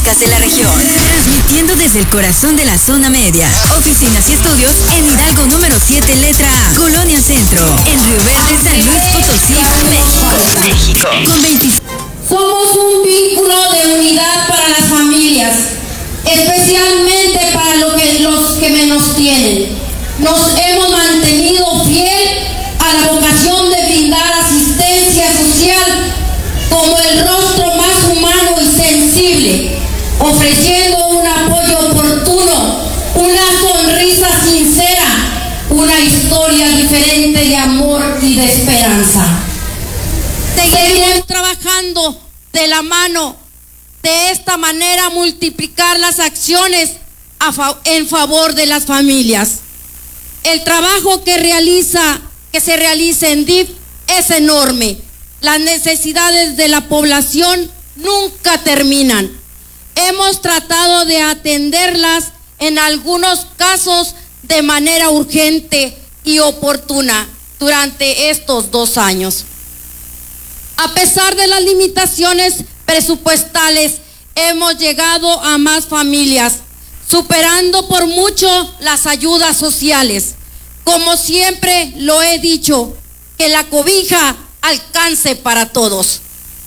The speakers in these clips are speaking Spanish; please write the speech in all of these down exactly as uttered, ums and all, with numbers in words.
periodistas de la región, transmitiendo desde el corazón de la zona media. Oficinas y estudios en Hidalgo número siete, letra A, Colonia Centro, en Río Verde, San Luis Potosí, México. México. Con veinticinco. Somos un vínculo de unidad para las familias, especialmente para lo que, los que menos tienen. Nos hemos mantenido fiel a la vocación de brindar asistencia social como el rostro más humano y sensible, ofreciendo un apoyo oportuno, una sonrisa sincera, una historia diferente de amor y de esperanza. Seguiremos trabajando de la mano, de esta manera multiplicar las acciones a fa- en favor de las familias. El trabajo que realiza, que se realiza en D I F es enorme. Las necesidades de la población nunca terminan. Hemos tratado de atenderlas en algunos casos de manera urgente y oportuna durante estos dos años. A pesar de las limitaciones presupuestales, hemos llegado a más familias, superando por mucho las ayudas sociales. Como siempre lo he dicho, que la cobija alcance para todos.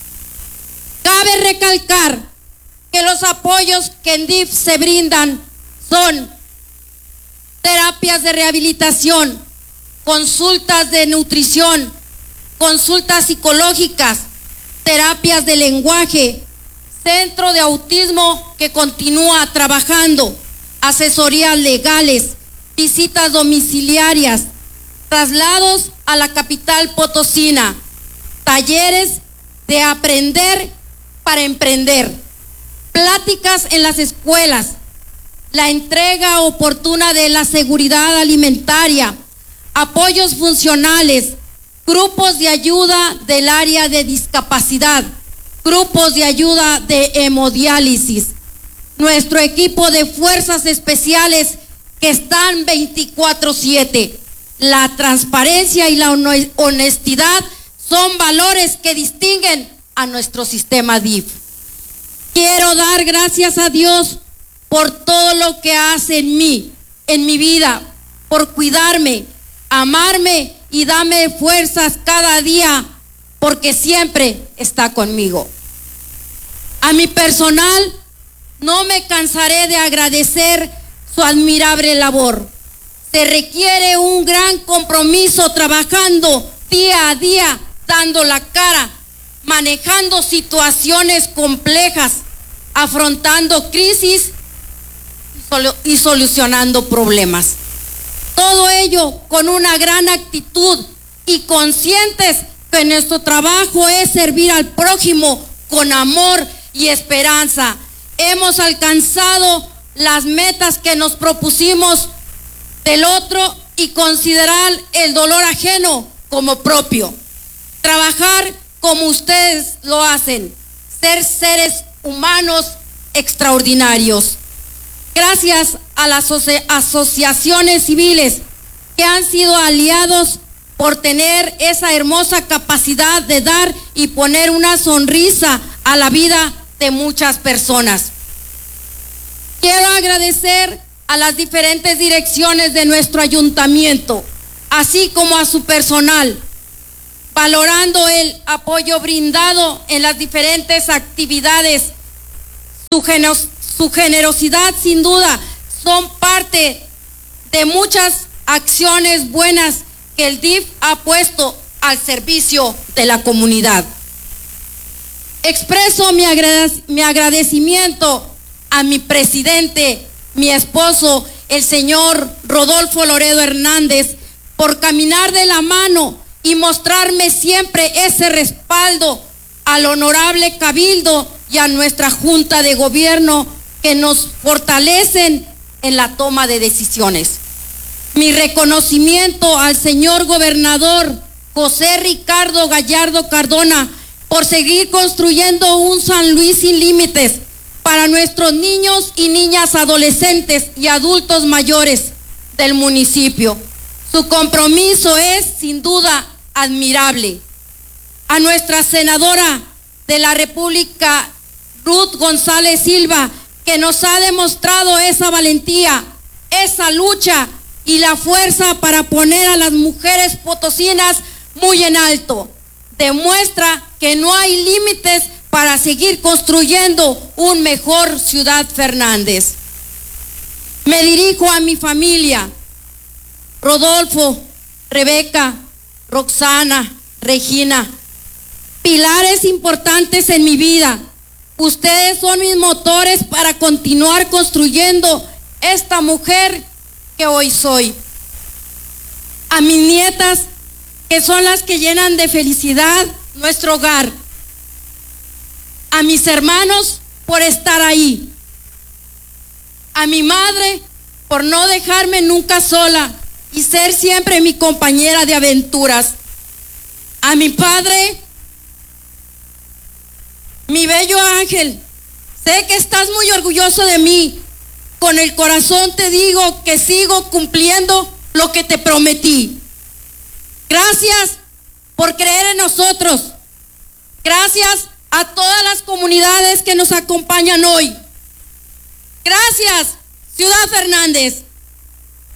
Cabe recalcar que los apoyos que en D I F se brindan son terapias de rehabilitación, consultas de nutrición, consultas psicológicas, terapias de lenguaje, centro de autismo que continúa trabajando, asesorías legales, visitas domiciliarias, traslados a la capital potosina, talleres de aprender para emprender, pláticas en las escuelas, la entrega oportuna de la seguridad alimentaria, apoyos funcionales, grupos de ayuda del área de discapacidad, grupos de ayuda de hemodiálisis, nuestro equipo de fuerzas especiales que están veinticuatro siete. La transparencia y la honestidad son valores que distinguen a nuestro sistema D I F. Quiero dar gracias a Dios por todo lo que hace en mí, en mi vida, por cuidarme, amarme y darme fuerzas cada día, porque siempre está conmigo. A mi personal, no me cansaré de agradecer su admirable labor. Se requiere un gran compromiso trabajando día a día, dando la cara, manejando situaciones complejas, afrontando crisis y solucionando problemas. Todo ello con una gran actitud y conscientes que nuestro trabajo es servir al prójimo con amor y esperanza. Hemos alcanzado las metas que nos propusimos del otro y considerar el dolor ajeno como propio. Trabajar como ustedes lo hacen, ser seres humanos extraordinarios. Gracias a las asoci- asociaciones civiles que han sido aliados por tener esa hermosa capacidad de dar y poner una sonrisa a la vida de muchas personas. Quiero agradecer a las diferentes direcciones de nuestro ayuntamiento, así como a su personal, valorando el apoyo brindado en las diferentes actividades. Su, genos, su generosidad, sin duda, son parte de muchas acciones buenas que el D I F ha puesto al servicio de la comunidad. Expreso mi, agradec- mi agradecimiento a mi presidente, mi esposo, el señor Rodolfo Loredo Hernández, por caminar de la mano y mostrarme siempre ese respaldo al honorable Cabildo y a nuestra Junta de Gobierno que nos fortalecen en la toma de decisiones. Mi reconocimiento al señor gobernador José Ricardo Gallardo Cardona por seguir construyendo un San Luis sin límites para nuestros niños y niñas, adolescentes y adultos mayores del municipio. Su compromiso es sin duda admirable. A nuestra senadora de la República Ruth González Silva, que nos ha demostrado esa valentía, esa lucha y la fuerza para poner a las mujeres potosinas muy en alto. Demuestra que no hay límites para seguir construyendo un mejor Ciudad Fernández. Me dirijo a mi familia, Rodolfo, Rebeca, Roxana, Regina, pilares importantes en mi vida. Ustedes son mis motores para continuar construyendo esta mujer que hoy soy. A mis nietas, que son las que llenan de felicidad nuestro hogar. A mis hermanos por estar ahí. A mi madre por no dejarme nunca sola y ser siempre mi compañera de aventuras. A mi padre, mi bello ángel, sé que estás muy orgulloso de mí. Con el corazón te digo que sigo cumpliendo lo que te prometí. Gracias por creer en nosotros. Gracias a todas las comunidades que nos acompañan hoy. Gracias, Ciudad Fernández.